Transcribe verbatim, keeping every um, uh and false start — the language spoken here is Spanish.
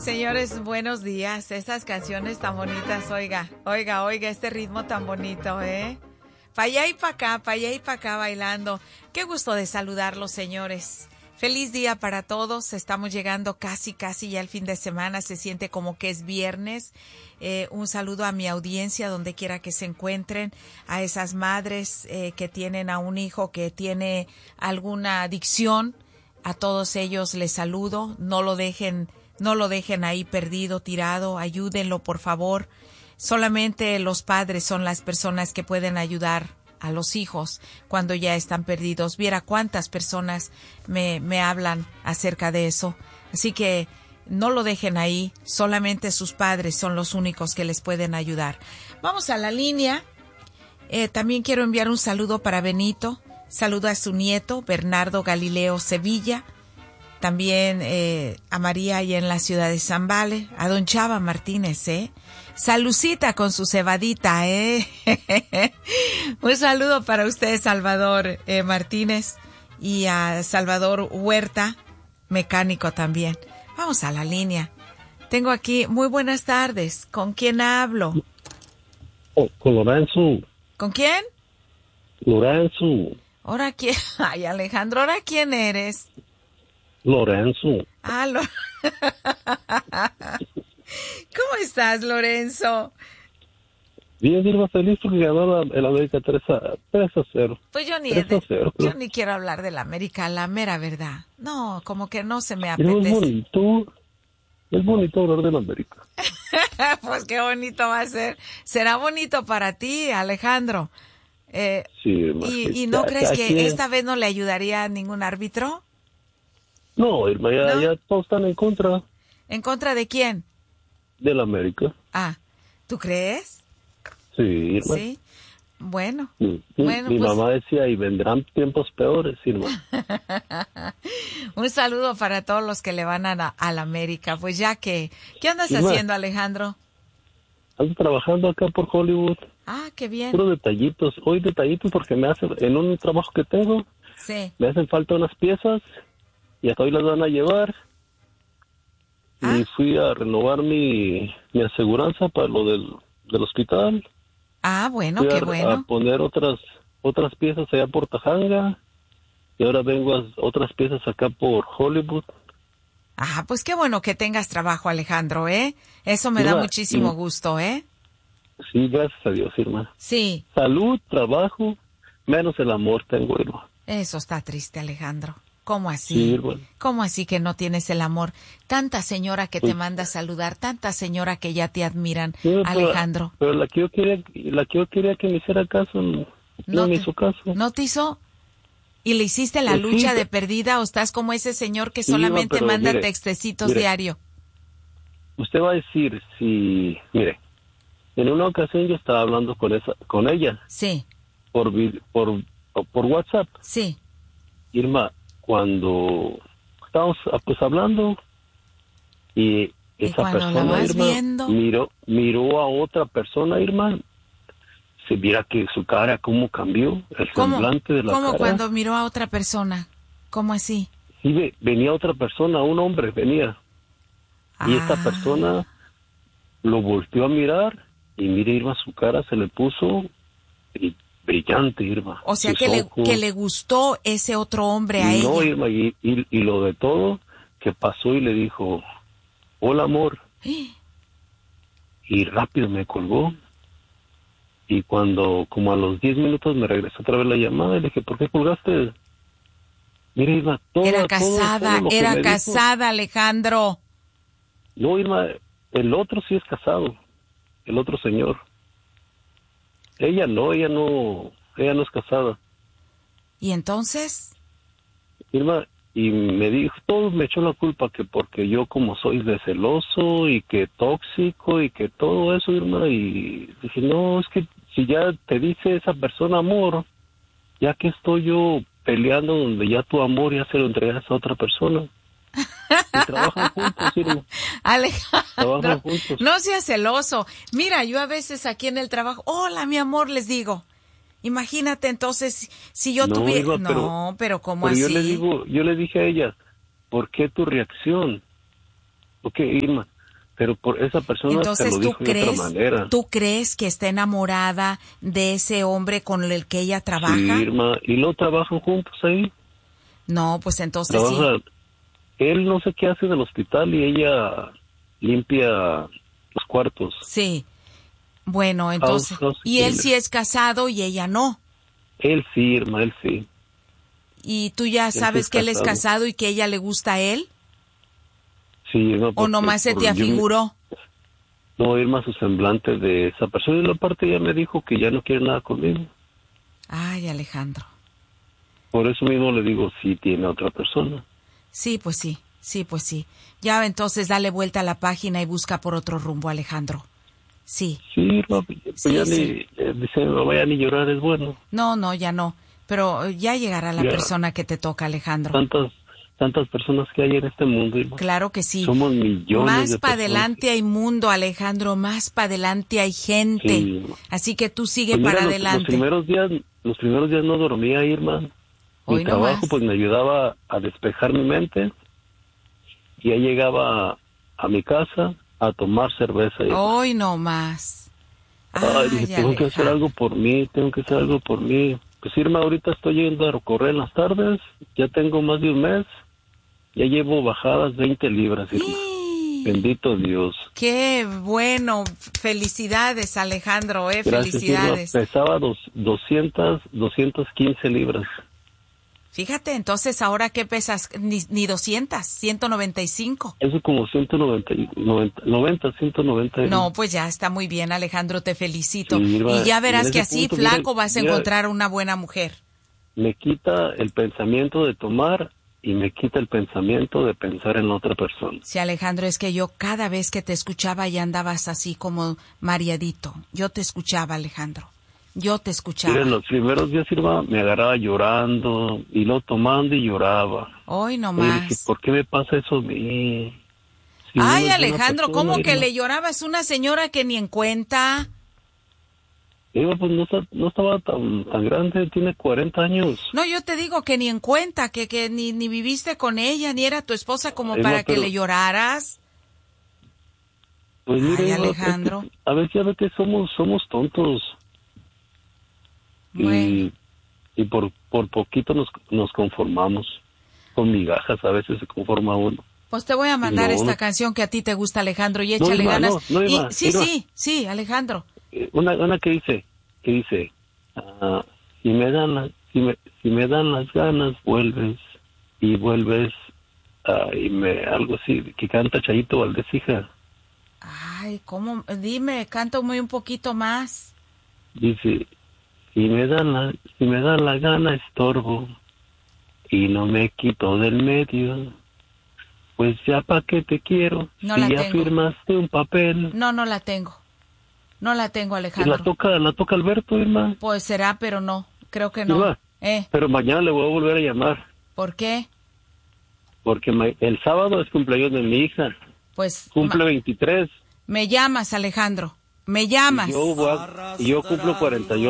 Señores, buenos días. Estas canciones tan bonitas, oiga, oiga, oiga, este ritmo tan bonito, ¿eh? Pa' allá y pa' acá, pa' allá y pa' acá bailando. Qué gusto de saludarlos, señores. Feliz día para todos. Estamos llegando casi, casi ya el fin de semana. Se siente como que es viernes. Eh, un saludo a mi audiencia, donde quiera que se encuentren. A esas madres eh, que tienen a un hijo que tiene alguna adicción. A todos ellos les saludo. No lo dejen, no lo dejen ahí perdido, tirado. Ayúdenlo, por favor. Solamente los padres son las personas que pueden ayudar a los hijos cuando ya están perdidos. Viera cuántas personas me, me hablan acerca de eso. Así que no lo dejen ahí. Solamente sus padres son los únicos que les pueden ayudar. Vamos a la línea. Eh, también quiero enviar un saludo para Benito. Saludo a su nieto, Bernardo Galileo Sevilla. También eh, a María y en la ciudad de San Vale. A don Chava Martínez, ¿eh? Salucita con su cebadita, ¿eh? Un saludo para usted, Salvador eh, Martínez, y a Salvador Huerta, mecánico también. Vamos a la línea. Tengo aquí, muy buenas tardes. ¿Con quién hablo? Oh, con Lorenzo. ¿Con quién? Lorenzo. ¿Ahora quién? Ay, Alejandro, ¿ahora quién eres? Lorenzo. Ah, lo... ¿Cómo estás, Lorenzo? Bien, Irma, feliz porque ganó el América tres a cero. Pues yo ni, de, yo ni quiero hablar del América, la mera verdad. No, como que no se me apetece. Es bonito, es bonito hablar del América. Pues qué bonito va a ser. Será bonito para ti, Alejandro. Eh, sí, Irma. ¿Y, y no ya, crees ya, que que... esta vez no le ayudaría a ningún árbitro? No, Irma, ya, ¿No? ya todos están en contra. ¿En contra de quién? Del América. Ah, ¿tú crees? Sí, Irma. Sí. Bueno, mi, bueno, mi pues... mamá decía, y vendrán tiempos peores, Irma. Un saludo para todos los que le van a la, a la América. Pues ya que, ¿qué andas Irma, haciendo, Alejandro? ando trabajando acá por Hollywood. Ah, qué bien. Puros detallitos. Hoy detallitos porque me hace, en un trabajo que tengo, sí. me hacen falta unas piezas y hasta hoy las van a llevar. ¿Ah? Y fui a renovar mi, mi aseguranza para lo del, del hospital. Ah, bueno, fui qué a, bueno. a poner otras otras piezas allá por Tajanga y ahora vengo a otras piezas acá por Hollywood. Ah, pues qué bueno que tengas trabajo, Alejandro, ¿eh? Eso me Irma, da muchísimo y, gusto, ¿eh? Sí, gracias a Dios, Irma. Sí. Salud, trabajo, menos el amor tengo, Irma. Eso está triste, Alejandro. ¿Cómo así? Sí, Irma. ¿Cómo así que no tienes el amor? Tanta señora que pues, te manda a saludar, tanta señora que ya te admiran, sí, Alejandro. Pero, pero la que yo quería, la que yo quería que me hiciera caso, no, no me te, hizo caso. ¿No te hizo? ¿Y le hiciste la pues lucha sí, de perdida o estás como ese señor que sí, solamente Irma, manda mire, textecitos mire, diario? Usted va a decir, si, mire, en una ocasión yo estaba hablando con esa, con ella. Sí. Por, por, por WhatsApp. Sí. Irma, cuando estábamos pues hablando y esa ¿Y persona, Irma, viendo? miró, miró a otra persona, Irma, se viera que su cara cómo cambió, el ¿Cómo? semblante de la ¿Cómo cara. cuando miró a otra persona? ¿Cómo así? Sí, venía otra persona, un hombre venía. Ah. Y esta persona lo volteó a mirar y mire, Irma, su cara se le puso brillante, Irma. O sea, que le, que le gustó ese otro hombre a ella. No, Irma, y, y, y lo de todo, que pasó y le dijo, hola, amor. ¿Eh? Y rápido me colgó. Y cuando, como a los diez minutos, me regresó otra vez la llamada y le dije, ¿por qué colgaste? Mira, Irma, todo, Era casada, todo, todo era casada, dijo. Alejandro. No, Irma, el otro sí es casado, el otro señor. Ella no, ella no, ella no es casada. ¿Y entonces? Irma, y me dijo, todo me echó la culpa que porque yo como soy de celoso y que tóxico y que todo eso, Irma, y dije, no, es que si ya te dice esa persona amor, ya que estoy yo peleando donde ya tu amor ya se lo entregas a otra persona. Y trabajan juntos, Irma. Alejandro, trabajan juntos. No seas celoso. Mira, yo a veces aquí en el trabajo, hola, mi amor, les digo. Imagínate entonces si yo no, tuviera... Irma, no, pero, pero ¿cómo pero así? yo le digo, yo le dije a ella, ¿por qué tu reacción? Ok, Irma, pero por esa persona Entonces, te lo ¿tú dijo de crees, otra manera. ¿tú crees que está enamorada de ese hombre con el que ella trabaja? Sí, Irma, y luego trabajan juntos ahí. No, pues entonces Trabaja, sí. él no sé qué hace del hospital y ella limpia los cuartos. Sí. Bueno, House, entonces, house y él cleaner. sí es casado y ella no. Él sí, Irma, él sí. ¿Y tú ya Él sí sabes es que él es casado. casado y que ella le gusta a él? Sí, Irma, ¿O porque nomás se por- te yo me- afiguró? No, Irma, su semblante de esa persona. Y aparte ya me dijo que ya no quiere nada conmigo. Ay, Alejandro. Por eso mismo le digo, sí tiene otra persona. Sí, pues sí, sí, pues sí. Ya entonces dale vuelta a la página y busca por otro rumbo, Alejandro. Sí. Sí, Irma, pues Sí, ya sí. ni, eh, dice, no vaya ni llorar, es bueno. No, no, ya no. Pero ya llegará la Ya. persona que te toca, Alejandro. Tantas, tantas personas que hay en este mundo, Irma. Claro que sí. Somos millones Más de para personas. adelante hay mundo, Alejandro, más para adelante hay gente. Sí. Así que tú sigue Pues mira, para los, adelante. los primeros días, los primeros días no dormía, Irma. Mi Hoy no trabajo más. pues me ayudaba a despejar mi mente. Y ya llegaba a, a mi casa a tomar cerveza. Irma. Hoy no más. Ay, dije, tengo que hacer Alejandro. algo por mí, tengo que hacer algo por mí. Pues Irma, ahorita estoy yendo a correr en las tardes, ya tengo más de un mes, ya llevo bajadas veinte libras, Irma. ¡Ih! Bendito Dios. Qué bueno. Felicidades, Alejandro, eh. Gracias, Irma. Felicidades. Pesaba dos, doscientas, doscientas quince libras. Fíjate, entonces, ¿ahora qué pesas? Ni, ni doscientas, ciento noventa y cinco. Eso como ciento noventa, noventa, noventa, ciento noventa. Irma. No, pues ya está muy bien, Alejandro, te felicito. Sí, Irma, Y ya y verás en que ese así, punto, mira, flaco, vas a mira, encontrar una buena mujer. Me quita el pensamiento de tomar y me quita el pensamiento de pensar en otra persona. Sí, Alejandro, es que yo cada vez que te escuchaba ya andabas así como mareadito. Yo te escuchaba, Alejandro. Yo te escuchaba. Mira, en los primeros días, Irma, me agarraba llorando y luego tomando y lloraba. Hoy no Y dije, más. ¿por qué me pasa eso a mí? Si Ay, uno es buena Alejandro, persona, ¿cómo que Irma. le llorabas una señora que ni en cuenta? Irma, pues no, está- no estaba tan, tan grande, tiene cuarenta años. No, yo te digo que ni en cuenta, que, que ni, ni viviste con ella, ni era tu esposa como Irma, para que pero- le lloraras. Pues mira, Ay, Irma, Alejandro. es que a veces ya ve que somos, somos tontos. Bueno, Y, y por, por poquito nos, nos conformamos. Con migajas a veces se conforma uno. pues te voy a mandar No, esta no. canción que a ti te gusta, Alejandro, y No, échale Irma, ganas. no, no, Y- Irma, sí, Irma. sí, sí, Alejandro. Eh, Una, una que dice, que dice, ah, si me dan las, si me, si me dan las ganas, vuelves, y vuelves, ah, y me, algo así, que canta Chayito Valdés, hija. Ay, ¿cómo? Dime, canta muy un poquito más. Dice, si me dan la, si me dan la gana, estorbo, y no me quito del medio, pues ya pa' qué te quiero, No si la ya tengo. firmaste un papel. No, no la tengo. No la tengo, Y la Alejandro. toca, la toca Alberto, Irma. Pues será, pero no. Creo que no. Irma, ¿Eh? pero mañana le voy a volver a llamar, ¿Por qué? porque ma- el sábado es cumpleaños de mi hija, Pues cumple ma- veintitrés. me llamas, Alejandro. Me llamas. Y yo, voy a- y yo cumplo cuarenta y ocho.